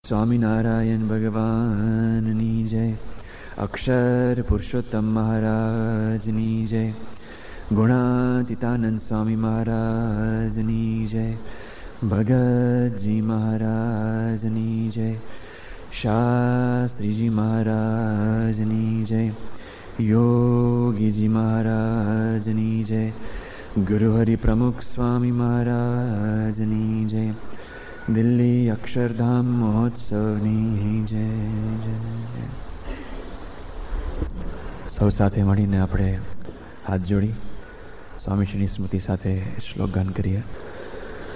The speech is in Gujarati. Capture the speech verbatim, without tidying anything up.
સ્વામિનારાયણ ભગવાનની જય. અક્ષર પુરુષોત્તમ મહારાજની જય. ગુણાતીતાનંદ સ્વામી મહારાજની જય. ભગતજી મહારાજની જય. શાસ્ત્રીજી મહારાજની જય. યોગીજી મહારાજની જય. ગુરુહરિ પ્રમુખ સ્વામી મહારાજની જય. દિલ્હી અક્ષરધામ મહોત્સવની જય. સૌ સાથે મળીને આપણે હાથ જોડી સ્વામીશ્રીની સ્મૃતિ સાથે શ્લોક ગાન કરીએ.